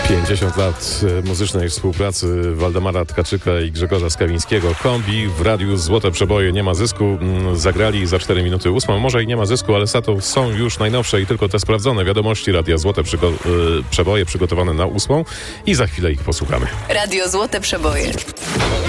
50 lat muzycznej współpracy Waldemara Tkaczyka i Grzegorza Skawińskiego. Kombi w radiu Złote Przeboje, nie ma zysku. Zagrali za 4 minuty 8. Może i nie ma zysku, ale za to są już najnowsze i tylko te sprawdzone wiadomości Radia Złote Przeboje przygotowane na 8. I za chwilę ich posłuchamy. Radio Złote Przeboje.